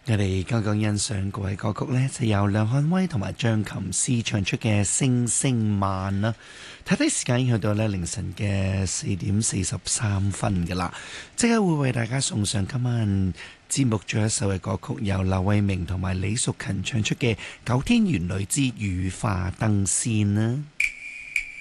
我哋剛剛欣賞嗰位歌曲呢，就由梁漢威同埋張琴師唱出嘅《星星慢》啦。睇睇時間已經去到咧凌晨嘅4:43噶啦，即刻會為大家送上今晚節目最後一首嘅歌曲，由劉慧明同埋李淑勤唱出嘅《九天玄女之羽化燈仙》啦。